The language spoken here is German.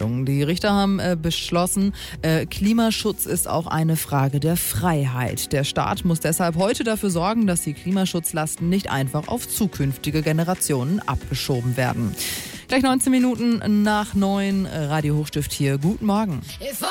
Entscheidung. Die Richter haben beschlossen, Klimaschutz ist auch eine Frage der Freiheit. Der Staat muss deshalb heute dafür sorgen, dass die Klimaschutzlasten nicht einfach auf zukünftige Generationen abgeschoben werden. Gleich 19 Minuten nach 9, Radio Hochstift hier. Guten Morgen.